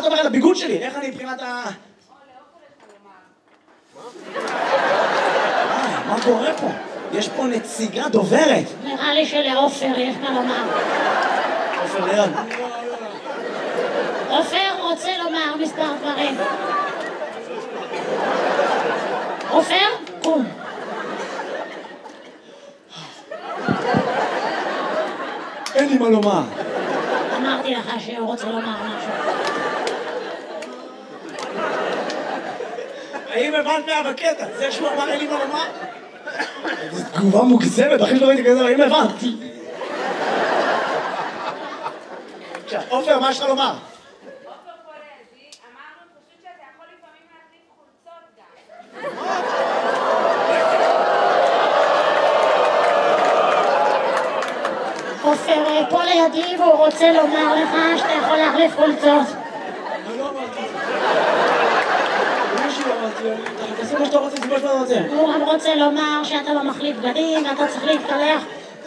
אתה אומר על הביגוד שלי? איך אני מבחינת ה... מה קורה פה? יש פה נציגה דוברת. נראה לי שלעופר יש מה לומר. עופר ליאון. עופר רוצה לומר מספר דברים. עופר, קום. אין לי מה לומר. אמרתי לך שהוא רוצה לומר משהו. האם הבנת מה בקטע? זה שהוא אמר אין לי מה לומר? זו תגובה מוגזמת, אחי שלא ראיתי כזה, האם הבנתי? עופר, מה יש לך לומר? עופר פולזי, אמרנו פשוט שאתה יכול לפעמים להחליף חולצות גם. עופר פה לידי והוא רוצה לומר לך שאתה יכול להחליף חולצות. אני לא אמרתי. מישהו אמרתי, תעשה מה שאתה רוצה, זה מה שאתה רוצה. הוא גם רוצה לומר שאתה לא מחליף בגדים ואתה צריך להתקלח.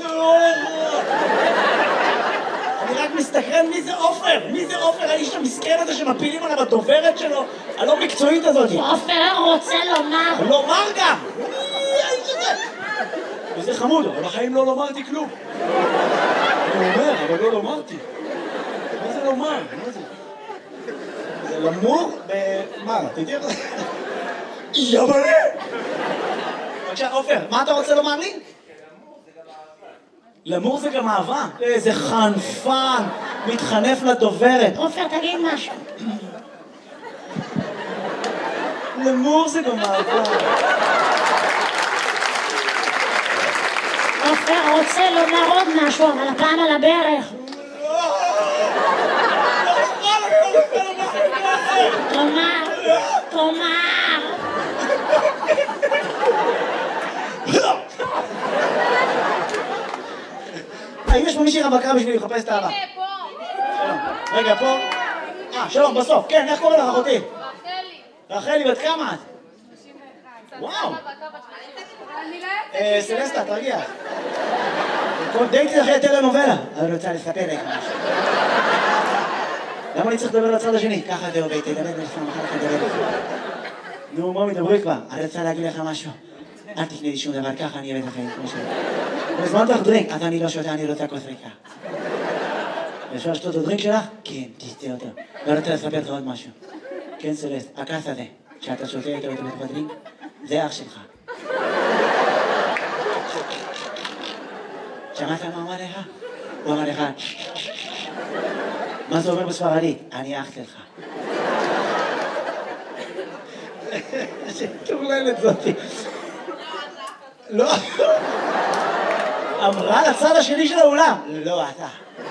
אני רק מסתכרן מי זה עופר? מי זה עופר? האיש המסכן הזה שמפילים עליו הדוברת שלו? הלא מקצועית הזאת. עופר רוצה לומר. לומר גם! מי האיש הזה? וזה חמוד, אבל בחיים לא לומרתי כלום. אני אומר, אבל לא לומרתי. מה זה לומר? מה זה? זה למור מה? תתראה לך? יבלה! בבקשה, עופר, מה אתה רוצה לומר לי? למור זה גם אהבה. איזה חנפן, מתחנף לדוברת. עופר, תגיד משהו. למור זה גם אהבה. עופר רוצה לומר עוד משהו, אבל הפעם על הברך. תאמר. האם יש פה מישהי רווקה בשביל לחפש את האהבה? הנה, פה. רגע, פה. שלום, בסוף. כן, איך קוראים לך, אחותי? רחלי. רחלי, בת כמה את? 31. וואו. אני לא יוצאת. סלסטה, תרגיע. דייטי אחרי טלנובלה. אני רוצה לספר לך משהו. למה אני צריך לדבר לצד השני? ככה זה עובד, תדבר לפעמים, אחר כך תדבר. נו, מה מדברי כבר? אני רוצה להגיד לך משהו. אל תקנה לי שום דבר, ככה אני אוהב את החיים, כמו שלי. הזמנת לך דרינק, אז אני לא שותה, אני רוצה כוס ריקה. אפשר לשתות את הדרינק שלך? כן, תשתה אותו. ואני רוצה לספר לך עוד משהו. כן, סלסט, הכס הזה, שאתה שותה איתו בתוך הדרינק, זה אח שלך. שמעת מה אמר לך? הוא אמר לך, מה זה אומר בספרדית? אני אח שלך. שטורללת זאתי. לא. אמרה לצד השני של האולם. לא, אתה.